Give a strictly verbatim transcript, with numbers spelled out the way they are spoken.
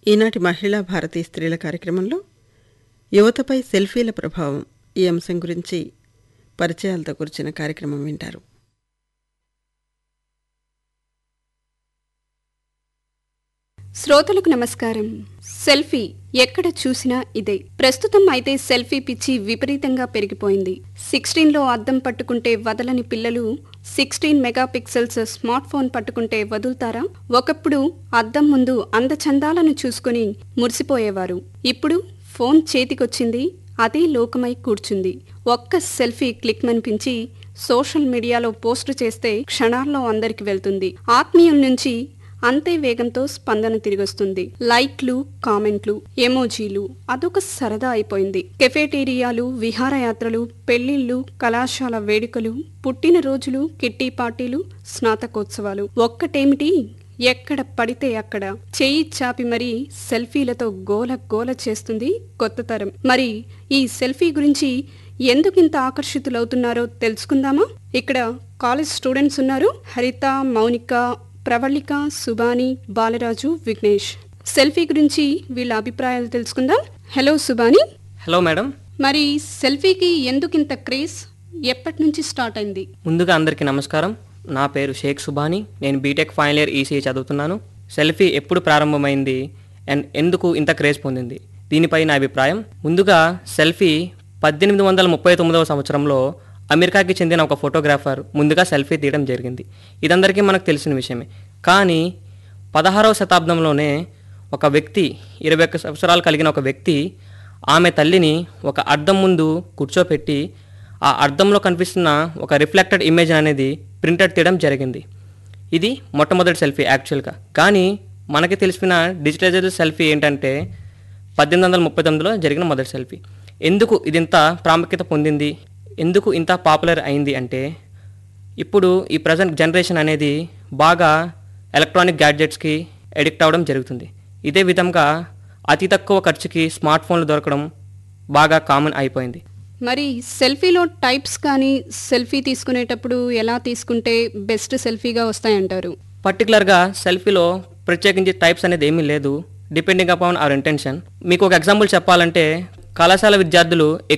ఈనాటి మహిళా భారతీ స్త్రీల కార్యక్రమంలో యువతపై సెల్ఫీల ప్రభావం ఈ అంశం గురించి పరిచయాలతో కూర్చిన కార్యక్రమం వింటారు. శ్రోతలకు నమస్కారం. సెల్ఫీ ఎక్కడ చూసినా ఇదే. ప్రస్తుతం అయితే సెల్ఫీ పిచ్చి విపరీతంగా పెరిగిపోయింది. సిక్స్టీన్ లో అద్దం పట్టుకుంటే వదలని పిల్లలు సిక్స్టీన్ మెగాపిక్సెల్స్ స్మార్ట్ ఫోన్ పట్టుకుంటే వదులుతారా? ఒకప్పుడు అద్దం ముందు అందచందాలను చూసుకుని మురిసిపోయేవారు. ఇప్పుడు ఫోన్ చేతికొచ్చింది, అదే లోకమై కూర్చుంది. ఒక్క సెల్ఫీ క్లిక్ మనిపించి సోషల్ మీడియాలో పోస్టు చేస్తే క్షణాల్లో అందరికి వెళ్తుంది. ఆత్మీయుల నుంచి అంతే వేగంతో స్పందన తిరిగొస్తుంది. లైక్లు, కామెంట్లు, ఎమోజీలు అదొక సరదా అయిపోయింది. కెఫేటేరియాలు, విహారయాత్రలు, పెళ్లిళ్లు, కళాశాల వేడుకలు, పుట్టినరోజులు, కిట్టి పార్టీలు, స్నాతకోత్సవాలు, ఒక్కటేమిటి ఎక్కడ పడితే అక్కడ చేయి చాపి మరీ సెల్ఫీలతో గోల గోల చేస్తుంది కొత్త తరం. మరి ఈ సెల్ఫీ గురించి ఎందుకింత ఆకర్షితులవుతున్నారో తెలుసుకుందామా? ఇక్కడ కాలేజ్ స్టూడెంట్స్ ఉన్నారు. హరిత, మౌనిక, ప్రవళిక, సుబాని, బాలరాజు, విఘ్నేష్. సెల్ఫీ గురించి వీళ్ళ అభిప్రాయాలు తెలుసుకుందాం. హలో సుబాని. Hello madam. మరి సెల్ఫీకి ఎందుకింత క్రేజ్, ఎప్పటి నుంచి స్టార్ట్ అయింది? ముందుగా అందరికీ నమస్కారం. నా పేరు షేక్ సుబాని. నేను బీటెక్ ఫైనల్ ఇయర్ ఈసీఈ చదువుతున్నాను. సెల్ఫీ ఎప్పుడు ప్రారంభమైంది అండ్ ఎందుకు ఇంత క్రేజ్ పొందింది, దీనిపై నా అభిప్రాయం. ముందుగా సెల్ఫీ పద్దెనిమిది వందల ముప్పై తొమ్మిదవ సంవత్సరంలో అమెరికాకి చెందిన ఒక ఫోటోగ్రాఫర్ ముందుగా సెల్ఫీ తీయడం జరిగింది. ఇదందరికీ మనకు తెలిసిన విషయమే. కానీ పదహారవ శతాబ్దంలోనే ఒక వ్యక్తి, ఇరవై ఒక్క సంవత్సరాలు కలిగిన ఒక వ్యక్తి ఆమె తల్లిని ఒక అద్దం ముందు కూర్చోపెట్టి ఆ అద్దంలో కనిపిస్తున్న ఒక రిఫ్లెక్టెడ్ ఇమేజ్ అనేది ప్రింటెడ్ తీయడం జరిగింది. ఇది మొట్టమొదటి సెల్ఫీ యాక్చువల్గా. కానీ మనకి తెలిసిన డిజిటలైజ్డ్ సెల్ఫీ ఏంటంటే పద్దెనిమిది వందల ముప్పై తొమ్మిదిలో జరిగిన మొదటి సెల్ఫీ. ఎందుకు ఇది ఇంత ప్రాముఖ్యత పొందింది, ఎందుకు ఇంత పాపులర్ అయింది అంటే, ఇప్పుడు ఈ ప్రజెంట్ జనరేషన్ అనేది బాగా ఎలక్ట్రానిక్ గ్యాడ్జెట్స్కి ఎడిక్ట్ అవ్వడం జరుగుతుంది. ఇదే విధంగా అతి తక్కువ ఖర్చుకి స్మార్ట్ ఫోన్లు దొరకడం బాగా కామన్ అయిపోయింది. మరి సెల్ఫీలో టైప్స్ కానీ, సెల్ఫీ తీసుకునేటప్పుడు ఎలా తీసుకుంటే బెస్ట్ సెల్ఫీగా వస్తాయంటారు? పర్టికులర్గా సెల్ఫీలో ప్రత్యేకించి టైప్స్ అనేది ఏమీ లేదు, డిపెండింగ్ అపాన్ అవర్ ఇంటెన్షన్. మీకు ఒక ఎగ్జాంపుల్ చెప్పాలంటే, కళాశాల విద్యార్థులు